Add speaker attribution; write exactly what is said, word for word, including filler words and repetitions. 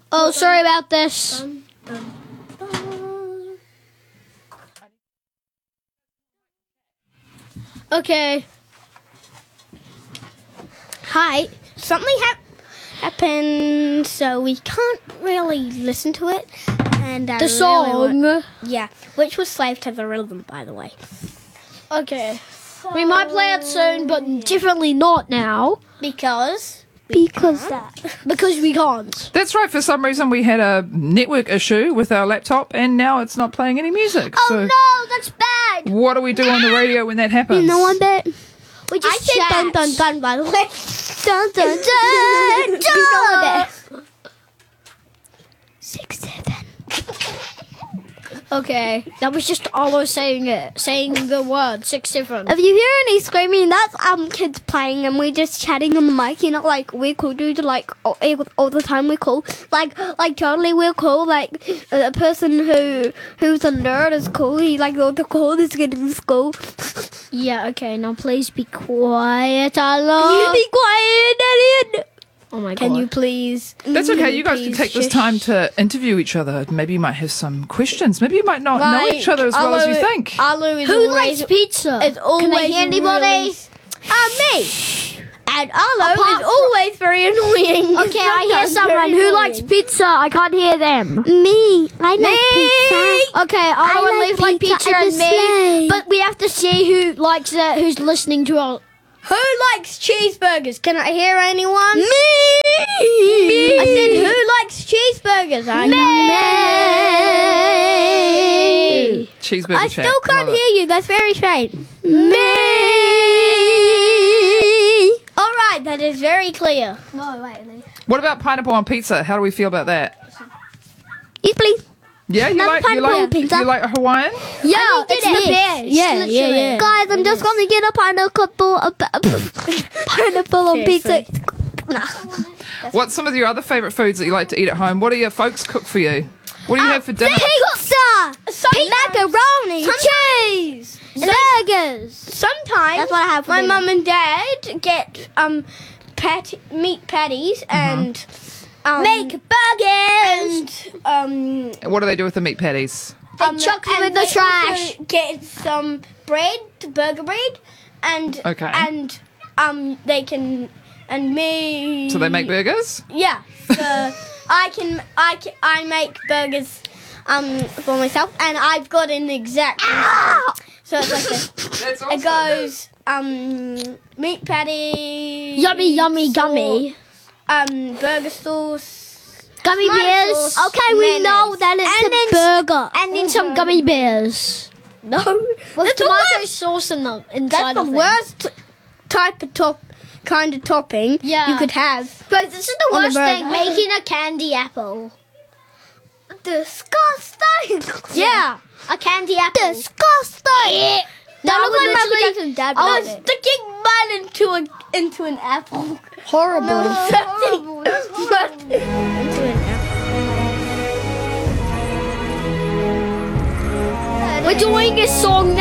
Speaker 1: Oh, sorry about this.
Speaker 2: Dun, dun, dun.
Speaker 1: Okay.
Speaker 2: Hi. Something hap- happened, so we can't really listen to it. And I
Speaker 1: The
Speaker 2: really
Speaker 1: song.
Speaker 2: want- yeah, which was Slave to the Rhythm, by the way.
Speaker 1: Okay. We might play it soon, but definitely not now.
Speaker 2: Because
Speaker 1: Because that. Because we can't.
Speaker 3: That's right. For some reason, we had a network issue with our laptop, and now it's not playing any music.
Speaker 1: Oh
Speaker 3: so
Speaker 1: no, that's bad.
Speaker 3: what do we do on the radio when that happens?
Speaker 2: you know one bit.
Speaker 1: We
Speaker 2: I
Speaker 1: just
Speaker 2: said
Speaker 1: chat.
Speaker 2: dun dun dun, by the way.
Speaker 1: Dun, dun, dun,
Speaker 2: You know one
Speaker 1: dun.
Speaker 2: bit. Six seven.
Speaker 1: Okay, that was just Arlo saying it, saying the word six seven.
Speaker 2: If you hear any screaming, that's um kids playing, and we're just chatting on the mic. You know, like we're cool, dude. Like all, all the time, we're cool. Like like totally, we're cool. Like a person who who's a nerd is cool. He like the coolest kid in school.
Speaker 1: Yeah, okay, now please be quiet, Arlo.
Speaker 2: You be quiet, Elliot.
Speaker 1: Oh my god.
Speaker 2: Can you please?
Speaker 3: That's okay. You guys can
Speaker 2: please
Speaker 3: take this
Speaker 2: shush?
Speaker 3: time to interview each other. Maybe you might have some questions. Maybe you might not know each other as well as you
Speaker 2: Arlo-
Speaker 3: think.
Speaker 2: Arlo is
Speaker 1: Who
Speaker 2: always,
Speaker 1: likes pizza?
Speaker 2: It's always
Speaker 1: Can I hear anybody?
Speaker 2: really- Uh, me. And Arlo
Speaker 1: Apart
Speaker 2: is always very annoying.
Speaker 1: Okay, I hear
Speaker 2: Sometimes
Speaker 1: someone
Speaker 2: very
Speaker 1: who
Speaker 2: annoying.
Speaker 1: likes pizza. I can't hear them.
Speaker 2: Me. I like
Speaker 1: Me.
Speaker 2: pizza.
Speaker 1: Okay, Arlo
Speaker 2: I
Speaker 1: and
Speaker 2: like
Speaker 1: Leaf like
Speaker 2: pizza
Speaker 1: pizza
Speaker 2: and
Speaker 1: and me,
Speaker 2: sleigh.
Speaker 1: but we have to see who likes it, who's listening to our.
Speaker 2: Who likes cheeseburgers? Can I hear anyone? Me.
Speaker 1: Me.
Speaker 2: I said, who likes cheeseburgers? I
Speaker 1: Me.
Speaker 3: Cheeseburger
Speaker 2: I
Speaker 3: chat.
Speaker 2: still can't
Speaker 3: Love it.
Speaker 2: hear you. That's very strange. Me. All right, that is very clear.
Speaker 1: No, wait, Leaf.
Speaker 3: What about pineapple on pizza? How do we feel about that?
Speaker 2: Yes, please.
Speaker 3: Yeah, you
Speaker 2: Another
Speaker 3: like you
Speaker 2: pineapple
Speaker 3: like
Speaker 2: on pizza.
Speaker 3: you like a Hawaiian?
Speaker 2: Yeah,
Speaker 1: I
Speaker 2: it's
Speaker 1: did
Speaker 2: the
Speaker 1: it.
Speaker 2: best.
Speaker 1: Yeah, yeah, yeah.
Speaker 2: Guys, I'm just gonna get a pineapple, a pineapple on pizza.
Speaker 3: What's some of your other favourite foods that you like to eat at home? What do your folks cook for you? What do you have for dinner?
Speaker 2: Pizza, macaroni, cheese, burgers. Sometimes
Speaker 1: That's what I have for
Speaker 2: my
Speaker 1: dinner.
Speaker 2: mum and dad get um pat meat patties and um, make burgers and um.
Speaker 3: What do they do with the meat patties?
Speaker 1: They
Speaker 2: um,
Speaker 1: chuck them
Speaker 2: and
Speaker 1: in the
Speaker 2: they
Speaker 1: trash.
Speaker 2: also get some bread, burger bread, and
Speaker 3: Okay.
Speaker 2: and um they can and me.
Speaker 3: So they make burgers?
Speaker 2: Yeah. So I can I can, I make burgers um for myself, and I've got an exact. So it's like this.
Speaker 3: That's
Speaker 2: It goes um meat patty.
Speaker 1: Yummy, yummy, gummy.
Speaker 2: Um burger sauce.
Speaker 1: Gummy
Speaker 2: Tomato
Speaker 1: bears.
Speaker 2: sauce,
Speaker 1: Okay, we
Speaker 2: mayonnaise.
Speaker 1: know that it's
Speaker 2: And
Speaker 1: a
Speaker 2: then-
Speaker 1: burger. And then some gummy bears.
Speaker 2: No.
Speaker 1: With
Speaker 2: That's the
Speaker 1: tomato
Speaker 2: worst.
Speaker 1: sauce in the inside
Speaker 2: That's the
Speaker 1: of it.
Speaker 2: worst type of top kind of topping
Speaker 1: Yeah.
Speaker 2: you could have.
Speaker 1: But this is the
Speaker 2: On a
Speaker 1: worst thing,
Speaker 2: burger.
Speaker 1: making a candy apple.
Speaker 2: Disgusting.
Speaker 1: Yeah, a candy apple.
Speaker 2: Disgusting.
Speaker 1: That
Speaker 2: look
Speaker 1: would
Speaker 2: like my
Speaker 1: literally-
Speaker 2: reaction, Dad. I was sticking mine into a into an apple.
Speaker 1: Horrible.
Speaker 2: Horrible. into an apple.
Speaker 1: We're doing a song